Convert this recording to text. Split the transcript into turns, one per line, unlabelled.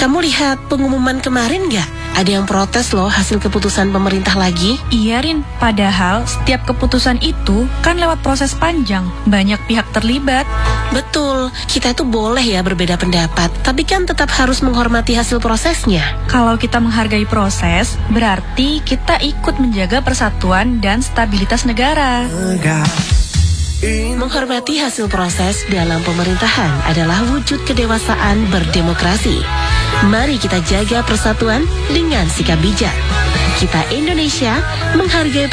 Kamu lihat pengumuman kemarin nggak? Ada yang protes loh hasil keputusan pemerintah lagi.
Iya Rin, padahal setiap keputusan itu kan lewat proses panjang, banyak pihak terlibat.
Betul, kita tuh boleh ya berbeda pendapat, tapi kan tetap harus menghormati hasil prosesnya.
Kalau kita menghargai proses, berarti kita ikut menjaga persatuan dan stabilitas negara.
Menghormati hasil proses dalam pemerintahan adalah wujud kedewasaan berdemokrasi. Mari kita jaga persatuan dengan sikap bijak. Kita Indonesia menghargai